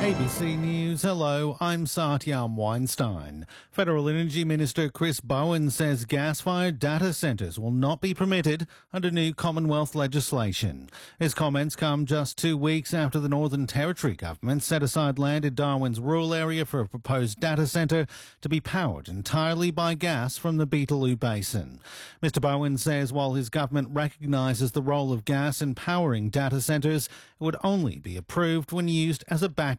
ABC News, hello, I'm Satyam Weinstein. Federal Energy Minister Chris Bowen says gas-fired data centres will not be permitted under new Commonwealth legislation. His comments come just 2 weeks after the Northern Territory government set aside land in Darwin's rural area for a proposed data centre to be powered entirely by gas from the Beetaloo Basin. Mr Bowen says while his government recognises the role of gas in powering data centres, it would only be approved when used as a backup